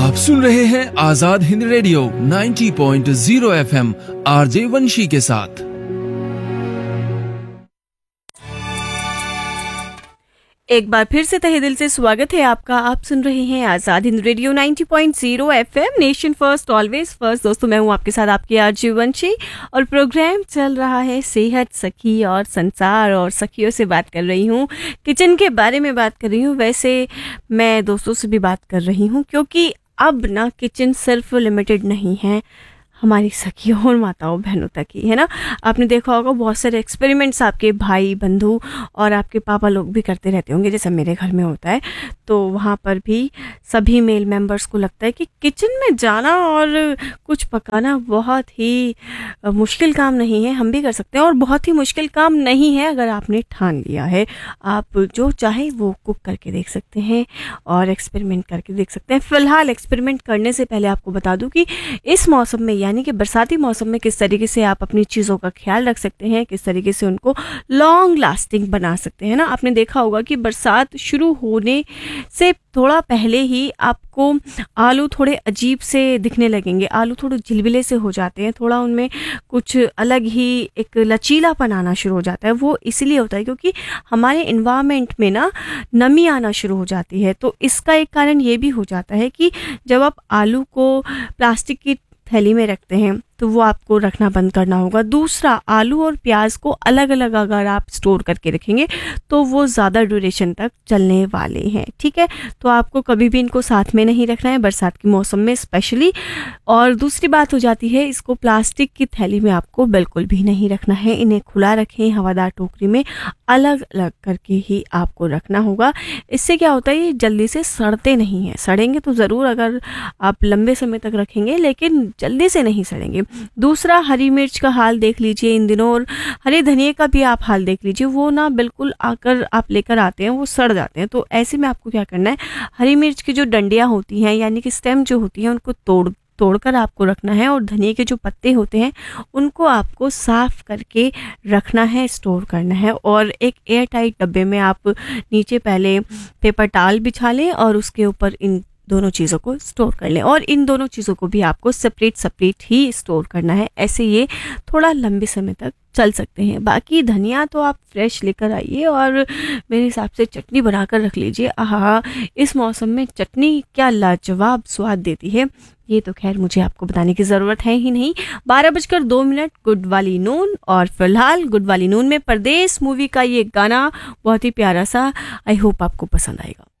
आप सुन रहे हैं Azad Hind radio 90.0 FM RJ वंशी के साथ। एक बार फिर से तहे दिल से स्वागत है आपका। आप सुन रहे हैं Azad Hind radio 90.0 FM, nation first always first. दोस्तों, मैं हूं आपके साथ आपकी आरजे वंशी और प्रोग्राम चल रहा है सेहत, सखी और संसार। और सखियों से बात कर रही हूं, किचन के बारे में बात कर रही हूं। वैसे मैं दोस्तों से भी बात कर रही हूं, क्योंकि अब ना किचन सिर्फ लिमिटेड नहीं है हमारी सखियों और माताओं बहनों तक ही, है ना। आपने देखा होगा बहुत सारे एक्सपेरिमेंट्स आपके भाई बंधु और आपके पापा लोग भी करते रहते होंगे, जैसा मेरे घर में होता है। तो वहाँ पर भी सभी मेल मेंबर्स को लगता है कि किचन में जाना और कुछ पकाना बहुत ही मुश्किल काम नहीं है, हम भी कर सकते हैं। और बहुत ही मुश्किल काम नहीं है अगर आपने ठान लिया है। आप जो चाहे वो कुक करके देख सकते हैं और एक्सपेरिमेंट करके देख सकते हैं। फिलहाल एक्सपेरिमेंट करने से पहले आपको बता दूं कि इस मौसम में, यानी कि बरसाती मौसम में, किस तरीके से आप अपनी चीज़ों का ख्याल रख सकते हैं, किस तरीके से उनको लॉन्ग लास्टिंग बना सकते हैं ना। आपने देखा होगा कि बरसात शुरू होने से थोड़ा पहले ही आपको आलू थोड़े अजीब से दिखने लगेंगे। आलू थोड़े झिलबिले से हो जाते हैं, थोड़ा उनमें कुछ अलग ही एक लचीलापन आना शुरू हो जाता है। वो इसलिए होता है क्योंकि हमारे इन्वायरमेंट में ना नमी आना शुरू हो जाती है। तो इसका एक कारण ये भी हो जाता है कि जब आप आलू को प्लास्टिक की थैली में रखते हैं तो वो आपको रखना बंद करना होगा। दूसरा, आलू और प्याज को अलग अलग अगर आप स्टोर करके रखेंगे तो वो ज़्यादा ड्यूरेशन तक चलने वाले हैं, ठीक है। तो आपको कभी भी इनको साथ में नहीं रखना है, बरसात के मौसम में स्पेशली। और दूसरी बात हो जाती है, इसको प्लास्टिक की थैली में आपको बिल्कुल भी नहीं रखना है। इन्हें खुला रखें, हवादार टोकरी में अलग अलग करके ही आपको रखना होगा। इससे क्या होता है, ये जल्दी से सड़ते नहीं हैं। सड़ेंगे तो ज़रूर अगर आप लंबे समय तक रखेंगे, लेकिन जल्दी से नहीं सड़ेंगे। दूसरा, हरी मिर्च का हाल देख लीजिए इन दिनों, और हरे धनिए का भी आप हाल देख लीजिए। वो ना बिल्कुल आकर आप लेकर आते हैं, वो सड़ जाते हैं। तो ऐसे में आपको क्या करना है, हरी मिर्च की जो डंडियाँ होती हैं, यानी कि स्टेम जो होती हैं, उनको तोड़कर आपको रखना है। और धनिए के जो पत्ते होते हैं उनको आपको साफ करके रखना है, स्टोर करना है। और एक एयर टाइट डब्बे में आप नीचे पहले पेपर टॉवल बिछा लें और उसके ऊपर इन दोनों चीज़ों को स्टोर कर लें। और इन दोनों चीज़ों को भी आपको सेपरेट ही स्टोर करना है। ऐसे ये थोड़ा लंबे समय तक चल सकते हैं। बाकी धनिया तो आप फ्रेश लेकर आइए और मेरे हिसाब से चटनी बनाकर रख लीजिए। आहा, इस मौसम में चटनी क्या लाजवाब स्वाद देती है, ये तो खैर मुझे आपको बताने की ज़रूरत है ही नहीं। 12:02 गुड वाली नून। और फिलहाल गुड वाली नून में परदेस मूवी का ये गाना बहुत ही प्यारा सा, आई होप आपको पसंद आएगा।